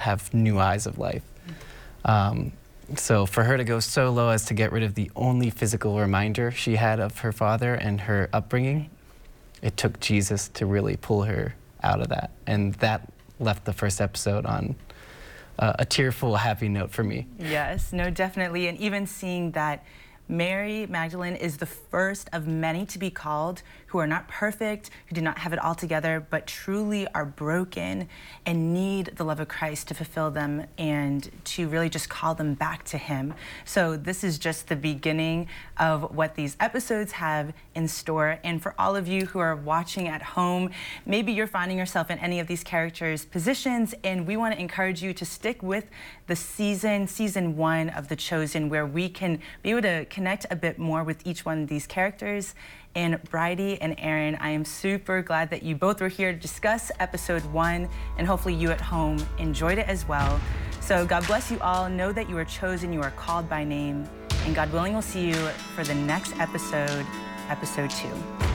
have new eyes of life. So for her to go so low as to get rid of the only physical reminder she had of her father and her upbringing, it took Jesus to really pull her out of that. And that left the first episode on a tearful, happy note for me. Yes, no, definitely. And even seeing that Mary Magdalene is the first of many to be called, who are not perfect, who do not have it all together, but truly are broken and need the love of Christ to fulfill them and to really just call them back to him. So this is just the beginning of what these episodes have in store. And for all of you who are watching at home, maybe you're finding yourself in any of these characters' positions, and we want to encourage you to stick with the season 1 of The Chosen, where we can be able to connect a bit more with each one of these characters. And Bridie and Aaron, I am super glad that you both were here to discuss episode 1, and hopefully you at home enjoyed it as well. So God bless you all. Know that you are chosen, you are called by name, and God willing, we'll see you for the next episode, episode 2.